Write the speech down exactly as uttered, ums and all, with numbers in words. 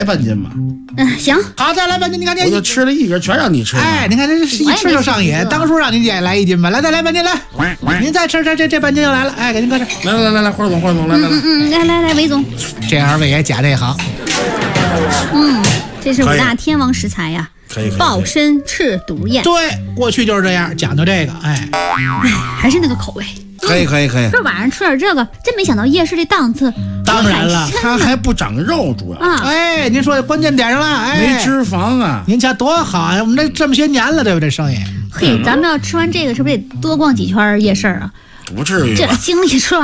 半斤吧。 嗯，行， 好，再来半斤，你看这我就吃了一根，全让你吃。 哎，你看这一吃就上瘾。当初让您姐来一斤吧，来再来半斤来，您再吃吃这这半斤又来了，哎，给您搁这。 来来来来，霍总霍总来来来， 嗯嗯，来来来，韦总， 这二位也夹这行。 嗯，这是五大天王食材呀。 可以， 鲍参赤肚燕， 对，过去就是这样讲究这个，哎， 哎，还是那个口味。 可以可以可以。 这晚上吃点这个，真没想到夜市这档次。 当然了， 它还不长肉，主要啊， 哎，您说关键点上了，哎， 没脂肪啊。 您瞧多好啊，我们这这么些年了，对不对？生意。 嘿，咱们要吃完这个，是不是得多逛几圈夜市啊？ 不至于， 这精力吃完。